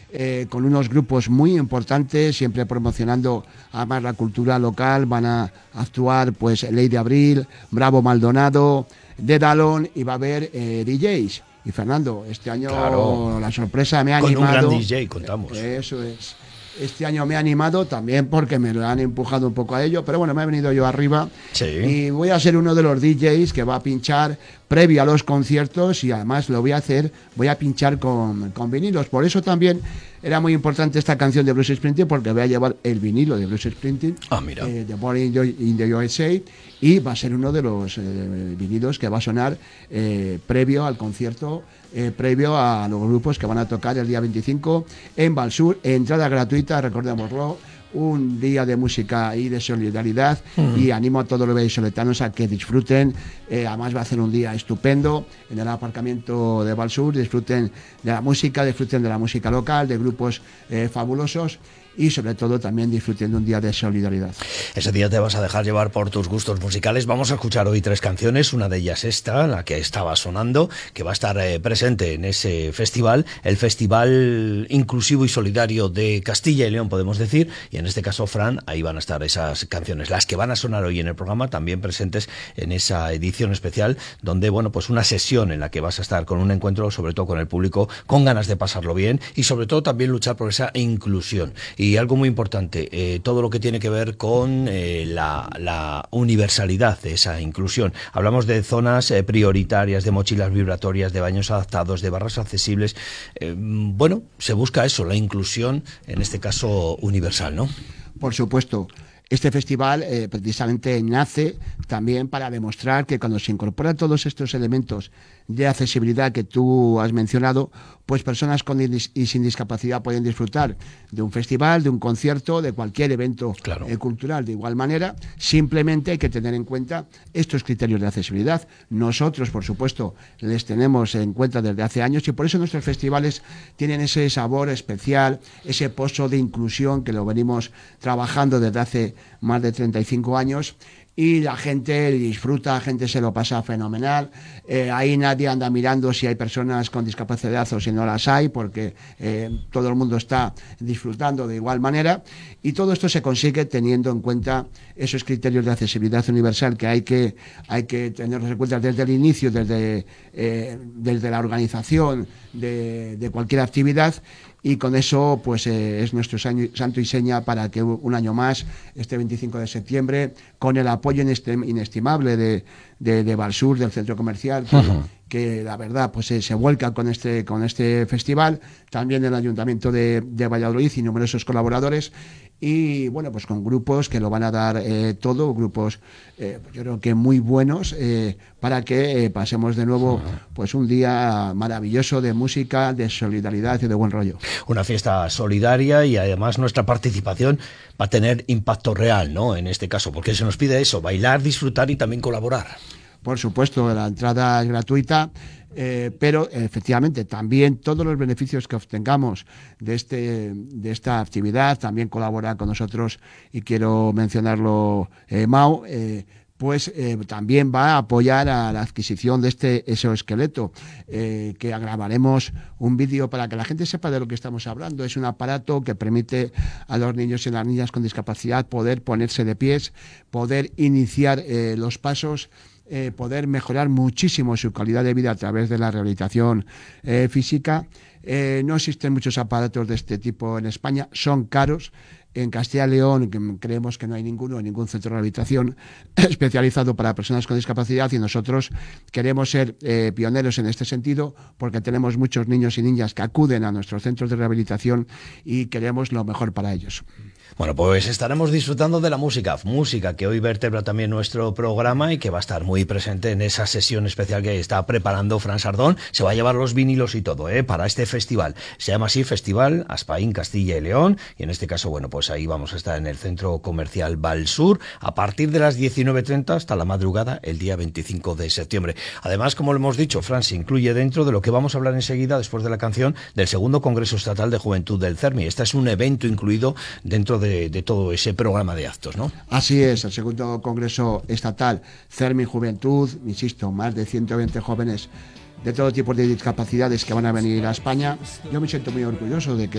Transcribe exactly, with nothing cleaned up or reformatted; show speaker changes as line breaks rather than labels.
eh, con unos grupos muy importantes, siempre promocionando además la cultura local. Van a actuar pues Lady Abril, Bravo Maldonado, Dedalón, y va a haber eh, D Js. Y Fernando, este año
claro,
la sorpresa me ha
con
animado.
un gran D J contamos.
Eh, eso es. Este año me ha animado también porque me lo han empujado un poco a ello, pero bueno, me he venido yo arriba.
Sí.
Y voy a ser uno de los D Js que va a pinchar previo a los conciertos, y además lo voy a hacer, voy a pinchar con, con vinilos. Por eso también era muy importante esta canción de Bruce Springsteen, porque voy a llevar el vinilo de Bruce Springsteen,
ah, mira.
Eh, de Born in, in the U S A, y va a ser uno de los eh, vinilos que va a sonar eh, previo al concierto, eh, previo a los grupos que van a tocar el día veinticinco en Valsur. Entrada gratuita, recordémoslo, un día de música y de solidaridad, uh-huh. y animo a todos los vallisoletanos a que disfruten. Eh, además va a ser un día estupendo en el aparcamiento de Valsur. Disfruten de la música, disfruten de la música local, de grupos eh, fabulosos, y sobre todo también disfruten de un día de solidaridad.
Ese día te vas a dejar llevar por tus gustos musicales. Vamos a escuchar hoy tres canciones, una de ellas esta, la que estaba sonando, que va a estar eh, presente en ese festival, el Festival Inclusivo y Solidario de Castilla y León, podemos decir, y en este caso, Fran, ahí van a estar esas canciones, las que van a sonar hoy en el programa, también presentes en esa edición especial, donde, bueno, pues una sesión en la que vas a estar con un encuentro, sobre todo con el público, con ganas de pasarlo bien, y sobre todo también luchar por esa inclusión. Y algo muy importante, eh, todo lo que tiene que ver con eh, la, la universalidad de esa inclusión. Hablamos de zonas eh, prioritarias, de mochilas vibratorias, de baños adaptados, de barras accesibles. Eh, bueno, se busca eso, la inclusión, en este caso universal, ¿no?
Por supuesto. Este festival eh, precisamente nace también para demostrar que cuando se incorporan todos estos elementos de accesibilidad que tú has mencionado, pues personas con y sin discapacidad pueden disfrutar de un festival, de un concierto, de cualquier evento
claro.
eh, cultural. De igual manera, simplemente hay que tener en cuenta estos criterios de accesibilidad. Nosotros, por supuesto, les tenemos en cuenta desde hace años, y por eso nuestros festivales tienen ese sabor especial, ese pozo de inclusión que lo venimos trabajando desde hace más de treinta y cinco años, y la gente disfruta, la gente se lo pasa fenomenal. Eh, ahí nadie anda mirando si hay personas con discapacidad o si no las hay, porque eh, todo el mundo está disfrutando de igual manera, y todo esto se consigue teniendo en cuenta esos criterios de accesibilidad universal que hay que, hay que tenerlos en cuenta desde el inicio, desde, eh, desde la organización de, de cualquier actividad. Y con eso pues eh, es nuestro santo y seña para que un año más, este veinticinco de septiembre, con el apoyo inestimable de, de, de Valsur, del centro comercial, que, uh-huh. que la verdad pues eh, se vuelca con este, con este festival, también el Ayuntamiento de, de Valladolid y numerosos colaboradores, y bueno, pues con grupos que lo van a dar eh, todo, grupos eh, yo creo que muy buenos, eh, para que eh, pasemos de nuevo pues un día maravilloso de música, de solidaridad y de buen rollo.
Una fiesta solidaria, y además nuestra participación va a tener impacto real, ¿no? En este caso, porque se nos pide eso, bailar, disfrutar y también colaborar.
Por supuesto, la entrada es gratuita, eh, pero efectivamente también todos los beneficios que obtengamos de, este, de esta actividad, también colabora con nosotros, y quiero mencionarlo, eh, Mau, eh, pues eh, también va a apoyar a la adquisición de este exoesqueleto, eh, que grabaremos un vídeo para que la gente sepa de lo que estamos hablando. Es un aparato que permite a los niños y las niñas con discapacidad poder ponerse de pies, poder iniciar eh, los pasos, eh, poder mejorar muchísimo su calidad de vida a través de la rehabilitación eh, física. Eh, no existen muchos aparatos de este tipo en España, son caros. En Castilla y León creemos que no hay ninguno, ningún centro de rehabilitación especializado para personas con discapacidad, y nosotros queremos ser eh, pioneros en este sentido, porque tenemos muchos niños y niñas que acuden a nuestros centros de rehabilitación y queremos lo mejor para ellos.
Bueno, pues estaremos disfrutando de la música, música que hoy vertebra también nuestro programa y que va a estar muy presente en esa sesión especial que está preparando Fran Sardón. Se va a llevar los vinilos y todo, ¿eh? Para este festival. Se llama así Festival Aspaín Castilla y León, y en este caso, bueno, pues ahí vamos a estar en el Centro Comercial Valsur a partir de las diecinueve treinta hasta la madrugada el día veinticinco de septiembre. Además, como lo hemos dicho, Fran, se incluye dentro de lo que vamos a hablar enseguida, después de la canción, del segundo Congreso Estatal de Juventud del CERMI. Este es un evento incluido dentro de De, de todo ese programa de actos, ¿no?
Así es, el segundo Congreso Estatal CERMI Juventud, insisto, más de ciento veinte jóvenes de todo tipo de discapacidades que van a venir a España. Yo me siento muy orgulloso de que